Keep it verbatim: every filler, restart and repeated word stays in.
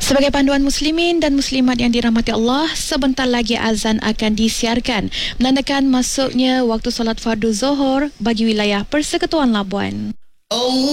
Sebagai panduan muslimin dan muslimat yang dirahmati Allah, sebentar lagi azan akan disiarkan, menandakan masuknya waktu solat fardu Zuhur bagi wilayah Persekutuan Labuan. Oh.